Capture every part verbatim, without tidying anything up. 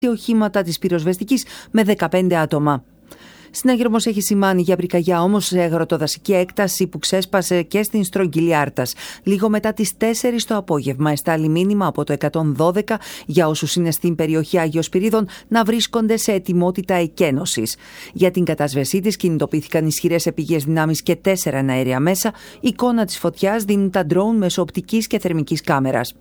οχήματα της πυροσβεστικής με δεκαπέντε άτομα. Συνάγερμος έχει σημάνει για πυρκαγιά όμως σε αγροτοδασική έκταση που ξέσπασε και στην στρογγυλή Άρτας. Λίγο μετά τις τέσσερις το απόγευμα εστάλει μήνυμα από το εκατόν δώδεκα για όσους είναι στην περιοχή Άγιος Πυρίδων να βρίσκονται σε ετοιμότητα εκένωσης. Για την κατάσβεσή της κινητοποιήθηκαν ισχυρές επιγείες δυνάμεις και τέσσερα αέρια μέσα. Εικόνα της φωτιάς δίνουν τα ντρόουν μέσω οπτικής και θερμικής κάμερας.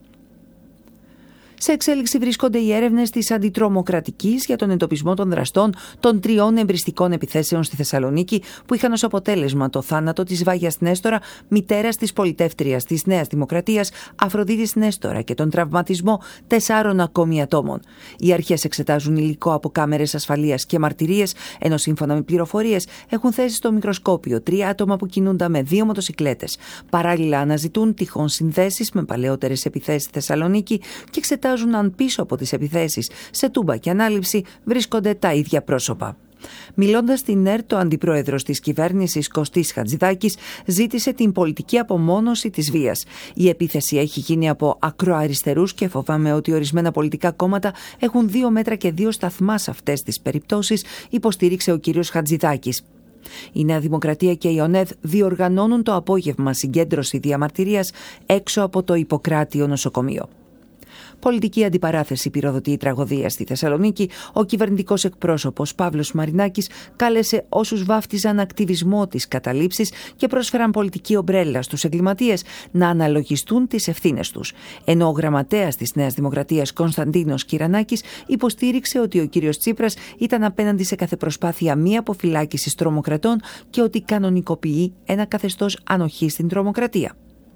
Σε εξέλιξη βρίσκονται οι έρευνες της αντιτρομοκρατικής για τον εντοπισμό των δραστών των τριών εμπριστικών επιθέσεων στη Θεσσαλονίκη που είχαν ως αποτέλεσμα το θάνατο της Βάγιας Νέστορα, μητέρας της πολιτεύτριας της Νέας Δημοκρατίας Αφροδίτης Νέστορα, και τον τραυματισμό τεσσάρων ακόμη ατόμων. Οι αρχές εξετάζουν υλικό από κάμερες ασφαλείας και μαρτυρίες, ενώ σύμφωνα με πληροφορίες έχουν θέσει στο μικροσκόπιο τρία άτομα που κινούνταν με δύο μοτοσικλέτες. Παράλληλα αναζητούν τυχόν συνδέσεις με παλαιότερες επιθέσεις στη Θεσσαλονίκη και εξετάζουν αν πίσω από τις επιθέσεις σε Τούμπα και Ανάληψη βρίσκονται τα ίδια πρόσωπα. Μιλώντας στην ΕΡΤ, ο αντιπρόεδρος της κυβέρνησης Κωστής Χατζηδάκης ζήτησε την πολιτική απομόνωση της βίας. Η επίθεση έχει γίνει από ακροαριστερούς και φοβάμαι ότι ορισμένα πολιτικά κόμματα έχουν δύο μέτρα και δύο σταθμά σε αυτές τις περιπτώσεις, υποστήριξε ο κύριος Χατζηδάκης. Η Νέα Δημοκρατία και η ΟΝΕΔ διοργανώνουν το απόγευμα συγκέντρωση διαμαρτυρίας έξω από το Ιπποκράτιο νοσοκομείο. Πολιτική αντιπαράθεση πυροδοτεί η τραγωδία στη Θεσσαλονίκη. Ο κυβερνητικός εκπρόσωπος Παύλος Μαρινάκης κάλεσε όσους βάφτιζαν ακτιβισμό της καταλήψης και πρόσφεραν πολιτική ομπρέλα στους εγκληματίες να αναλογιστούν τις ευθύνες τους. Ενώ ο γραμματέας της Νέας Δημοκρατίας Κωνσταντίνος Κυρανάκης υποστήριξε ότι ο κύριος Τσίπρας ήταν απέναντι σε κάθε προσπάθεια μη αποφυλάκησης τρομοκρατών και ότι κανονικοποιεί ένα καθεστώς ανοχής στην τρομοκρατία.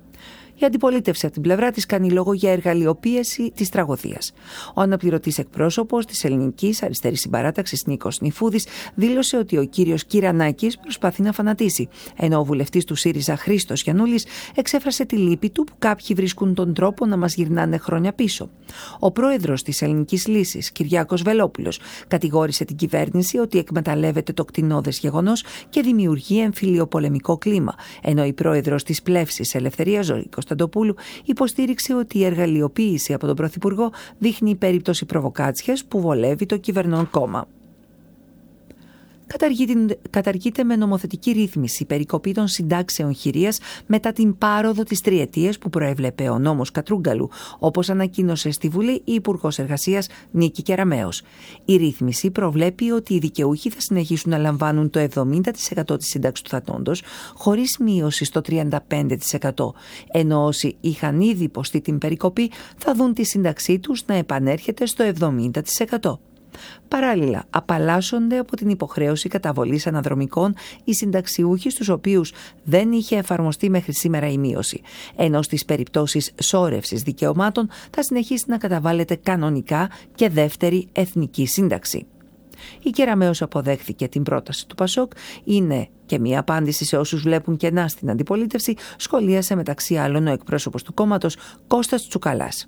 Η αντιπολίτευση από την πλευρά της κάνει λόγο για εργαλειοποίηση της τραγωδίας. Ο αναπληρωτής εκπρόσωπος της Ελληνικής Αριστερής Συμπαράταξης Νίκος Νιφούδης δήλωσε ότι ο κύριος Κυρανάκης προσπαθεί να φανατίσει, ενώ ο βουλευτής του ΣΥΡΙΖΑ Χρήστος Γιαννούλης εξέφρασε τη λύπη του που κάποιοι βρίσκουν τον τρόπο να μας γυρνάνε χρόνια πίσω. Ο πρόεδρος της Ελληνικής Λύσης, Κυριάκος Βελόπουλος, κατηγόρησε την κυβέρνηση ότι εκμεταλλεύεται το κτηνώδες γεγονός και δημιουργεί εμφυλιοπολεμικό κλίμα, ενώ η πρόεδρος της Πλεύσης Ελευθερίας Ζωή Κωνσταντοπούλου υποστήριξε ότι η εργαλειοποίηση από τον Πρωθυπουργό δείχνει περίπτωση προβοκάτσιας που βολεύει το κυβερνών κόμμα. Καταργείται με νομοθετική ρύθμιση η περικοπή των συντάξεων χειρίας μετά την πάροδο της τριετίας που προέβλεπε ο νόμος Κατρούγκαλου, όπως ανακοίνωσε στη Βουλή η Υπουργός Εργασίας Νίκη Κεραμέως. Η ρύθμιση προβλέπει ότι οι δικαιούχοι θα συνεχίσουν να λαμβάνουν το εβδομήντα τοις εκατό της σύνταξης του θανόντος χωρίς μείωση στο τριάντα πέντε τοις εκατό, ενώ όσοι είχαν ήδη υποστεί την περικοπή θα δουν τη σύνταξή τους να επανέρχεται στο εβδομήντα τοις εκατό. Παράλληλα, απαλλάσσονται από την υποχρέωση καταβολής αναδρομικών οι συνταξιούχοι στους οποίους δεν είχε εφαρμοστεί μέχρι σήμερα η μείωση, ενώ στις περιπτώσεις σώρευσης δικαιωμάτων θα συνεχίσει να καταβάλλεται κανονικά και δεύτερη εθνική σύνταξη. Η Κεραμέως αποδέχθηκε την πρόταση του Πασόκ, είναι και μία απάντηση σε όσους βλέπουν κενά στην αντιπολίτευση, σχολίασε μεταξύ άλλων ο εκπρόσωπος του κόμματος Κώστας Τσουκαλάς.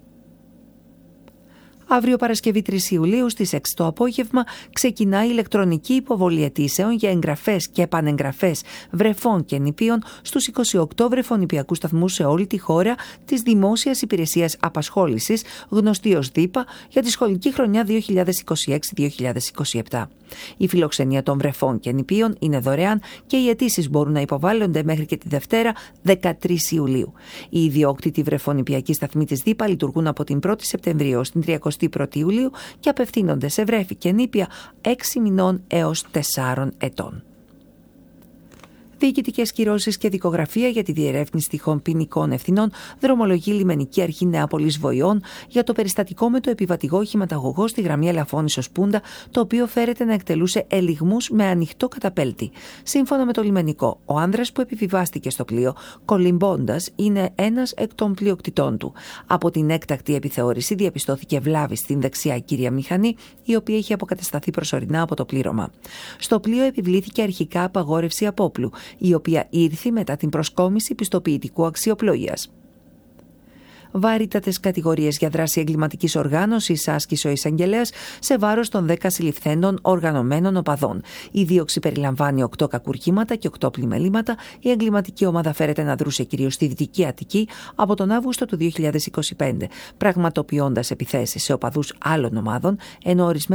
Αύριο Παρασκευή τρεις Ιουλίου στις έξι το απόγευμα ξεκινά η ηλεκτρονική υποβολή αιτήσεων για εγγραφές και επανεγγραφές βρεφών και νηπίων στους είκοσι οκτώ βρεφονηπιακούς σταθμούς σε όλη τη χώρα της Δημόσιας Υπηρεσίας Απασχόλησης, γνωστή ως ΔΥΠΑ, για τη σχολική χρονιά δύο χιλιάδες είκοσι έξι δύο χιλιάδες είκοσι επτά. Η φιλοξενία των βρεφών και νηπίων είναι δωρεάν και οι αιτήσεις μπορούν να υποβάλλονται μέχρι και τη Δευτέρα δεκατρείς Ιουλίου. Οι ιδιόκτητοι βρεφονηπιακοί σταθμοί της ΔΥΠΑ λειτουργούν από την πρώτη Σεπτεμβρίου στην τριακοστή πρώτη Ιουλίου και απευθύνονται σε βρέφη και νήπια έξι μηνών έως τεσσάρων ετών. Διοικητικές κυρώσεις και δικογραφία για τη διερεύνηση τυχόν ποινικών ευθυνών δρομολογεί η Λιμενική Αρχή Νεάπολης Βοηών για το περιστατικό με το επιβατηγό οχηματαγωγό στη γραμμή Ελαφώνησος Πούντα, το οποίο φέρεται να εκτελούσε ελιγμούς με ανοιχτό καταπέλτη. Σύμφωνα με το λιμενικό, ο άνδρας που επιβιβάστηκε στο πλοίο, κολυμπώντας, είναι ένας εκ των πλειοκτητών του. Από την έκτακτη επιθεώρηση διαπιστώθηκε βλάβη στην δεξιά κύρια μηχανή, η οποία είχε αποκατασταθεί προσωρινά από το πλήρωμα. Στο πλοίο επιβλήθηκε αρχικά απαγόρευση απόπλου, η οποία ήρθε μετά την προσκόμιση πιστοποιητικού αξιοπλοείας. Βαρύτατες κατηγορίες για δράση εγκληματικής οργάνωσης άσκησε ο εισαγγελέας σε βάρος των δέκα συλληφθέντων οργανωμένων οπαδών. Η δίωξη περιλαμβάνει οκτώ κακουργήματα και οκτώ πλημελήματα. Η εγκληματική ομάδα φέρεται να δρούσε κυρίως στη Δυτική Αττική από τον Αύγουστο του δύο χιλιάδες είκοσι πέντε, πραγματοποιώντας επιθέσεις σε οπαδούς άλλων ομάδων, ενώ